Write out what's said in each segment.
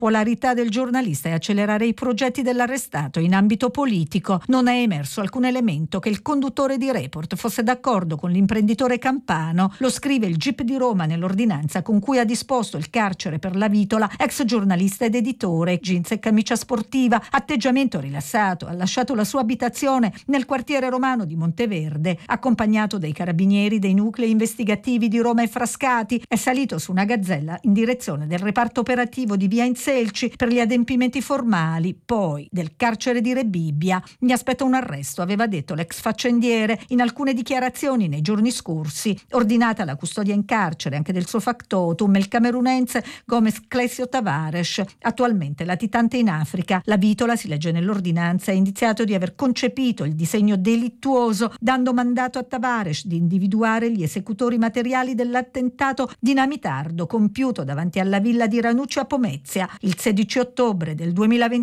polarità del giornalista e accelerare i progetti dell'arrestato in ambito politico. Non è emerso alcun elemento che il conduttore di Report fosse d'accordo con l'imprenditore campano. Lo scrive il GIP di Roma nell'ordinanza con cui ha disposto il carcere per la Vitola, ex giornalista ed editore, jeans e camicia sportiva, atteggiamento rilassato. Ha lasciato la sua abitazione nel quartiere romano di Monteverde, accompagnato dai carabinieri dei nuclei investigativi di Roma e Frascati. È salito su una gazzella in direzione del reparto operativo di Via Inselci per gli adempimenti formali, poi del carcere di Rebibbia. Mi aspetta un arresto, aveva detto l'ex faccendiere in alcune dichiarazioni nei giorni scorsi. Ordinata la custodia in carcere anche del suo factotum, il camerunense Gomes Clesio Tavares, attualmente latitante in Africa. La Vitola, si legge nell'ordinanza, è indiziato di aver concepito il disegno delittuoso, dando mandato a Tavares di individuare gli esecutori materiali dell'attentato dinamitardo compiuto davanti alla villa di Ranucci a Pomezia il 16 ottobre del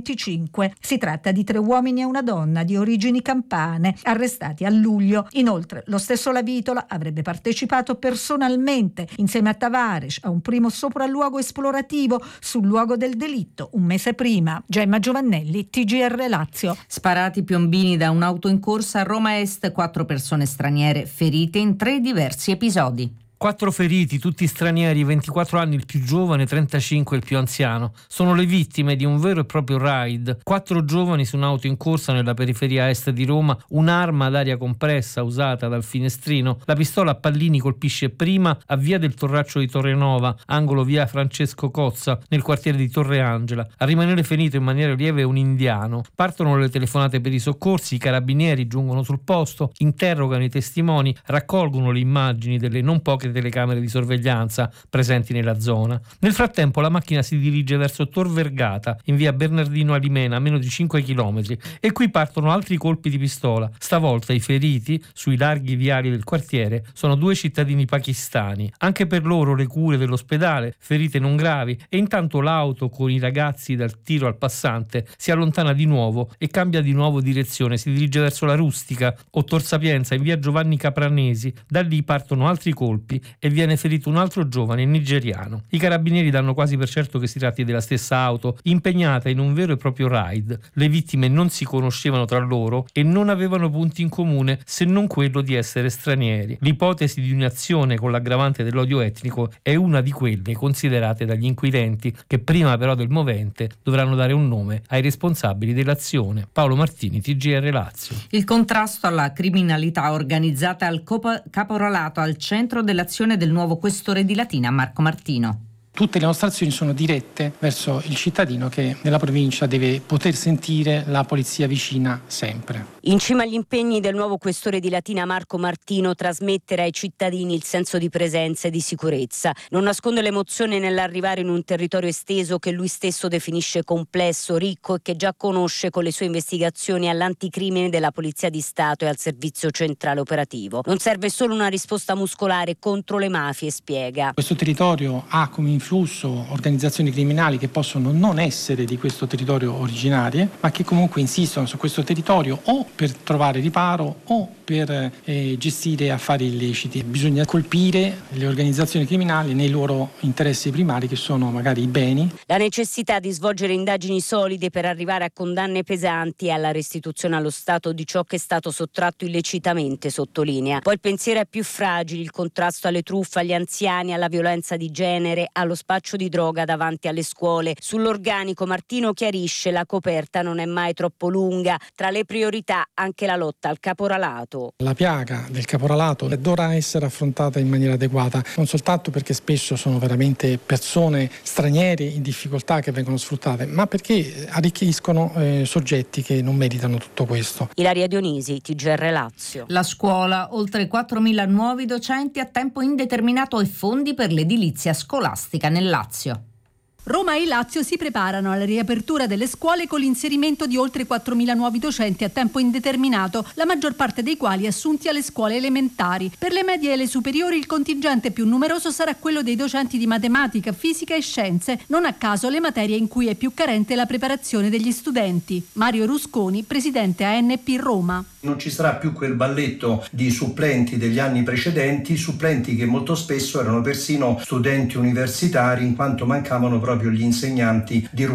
2025. Si tratta di 3 uomini e una donna di origini campane, arrestati a luglio. Inoltre, lo stesso La Vitola avrebbe partecipato personalmente, insieme a Tavares, a un primo sopralluogo esplorativo sul luogo del delitto un mese prima. Gemma Giovannelli, TGR Lazio. Sparati piombini da un'auto in corsa a Roma Est, 4 persone straniere ferite in 3 diversi episodi. 4 feriti, tutti stranieri, 24 anni il più giovane, 35 il più anziano. Sono le vittime di un vero e proprio raid. 4 giovani su un'auto in corsa nella periferia est di Roma, un'arma ad aria compressa usata dal finestrino. La pistola a pallini colpisce prima a via del Torraccio di Torrenova, angolo via Francesco Cozza, nel quartiere di Torre Angela. A rimanere ferito in maniera lieve è un indiano. Partono le telefonate per i soccorsi, i carabinieri giungono sul posto, interrogano i testimoni, raccolgono le immagini delle non poche telecamere di sorveglianza presenti nella zona. Nel frattempo la macchina si dirige verso Tor Vergata, in via Bernardino Alimena, a meno di 5 chilometri, e qui partono altri colpi di pistola. Stavolta i feriti, sui larghi viali del quartiere, sono 2 cittadini pakistani. Anche per loro le cure dell'ospedale, ferite non gravi, e intanto l'auto con i ragazzi dal tiro al passante si allontana di nuovo e cambia di nuovo direzione, si dirige verso la Rustica o Tor Sapienza in via Giovanni Capranesi. Da lì partono altri colpi e viene ferito un altro giovane nigeriano. I carabinieri danno quasi per certo che si tratti della stessa auto impegnata in un vero e proprio raid. Le vittime non si conoscevano tra loro e non avevano punti in comune se non quello di essere stranieri. L'ipotesi di un'azione con l'aggravante dell'odio etnico è una di quelle considerate dagli inquirenti, che prima però del movente dovranno dare un nome ai responsabili dell'azione. Paolo Martini, TGR Lazio. Il contrasto alla criminalità organizzata al caporalato al centro dell'azione del nuovo questore di Latina, Marco Martino. Tutte le nostre azioni sono dirette verso il cittadino che nella provincia deve poter sentire la polizia vicina sempre. In cima agli impegni del nuovo questore di Latina Marco Martino, trasmettere ai cittadini il senso di presenza e di sicurezza. Non nasconde l'emozione nell'arrivare in un territorio esteso che lui stesso definisce complesso, ricco e che già conosce con le sue investigazioni all'anticrimine della Polizia di Stato e al Servizio Centrale Operativo. Non serve solo una risposta muscolare contro le mafie, spiega. Questo territorio ha come influsso organizzazioni criminali che possono non essere di questo territorio originarie, ma che comunque insistono su questo territorio o per trovare riparo o per gestire affari illeciti. Bisogna colpire le organizzazioni criminali nei loro interessi primari, che sono magari i beni. La necessità di svolgere indagini solide per arrivare a condanne pesanti e alla restituzione allo Stato di ciò che è stato sottratto illecitamente, sottolinea. Poi il pensiero ai più fragili, il contrasto alle truffe, agli anziani, alla violenza di genere, allo spaccio di droga davanti alle scuole. Sull'organico Martino chiarisce: la coperta non è mai troppo lunga, tra le priorità anche la lotta al caporalato. La piaga del caporalato dovrà essere affrontata in maniera adeguata, non soltanto perché spesso sono veramente persone straniere in difficoltà che vengono sfruttate, ma perché arricchiscono soggetti che non meritano tutto questo. Ilaria Dionisi, TGR Lazio. La scuola, oltre 4.000 nuovi docenti a tempo indeterminato e fondi per l'edilizia scolastica nel Lazio. Roma e Lazio si preparano alla riapertura delle scuole con l'inserimento di oltre 4.000 nuovi docenti a tempo indeterminato, la maggior parte dei quali assunti alle scuole elementari. Per le medie e le superiori il contingente più numeroso sarà quello dei docenti di matematica, fisica e scienze, non a caso le materie in cui è più carente la preparazione degli studenti. Mario Rusconi, presidente ANP Roma. Non ci sarà più quel balletto di supplenti degli anni precedenti, supplenti che molto spesso erano persino studenti universitari, in quanto mancavano proprio gli insegnanti di ruolo